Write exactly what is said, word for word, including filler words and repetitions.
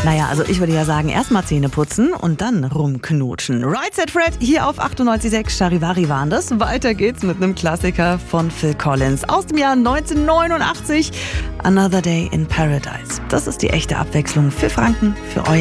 Naja, also ich würde ja sagen, erstmal Zähne putzen und dann rumknutschen. Right Said Fred hier auf achtundneunzig Komma sechs Charivari waren das. Weiter geht's mit einem Klassiker von Phil Collins aus dem Jahr neunzehnhundertneunundachtzig. Another Day in Paradise. Das ist die echte Abwechslung für Franken, für euch.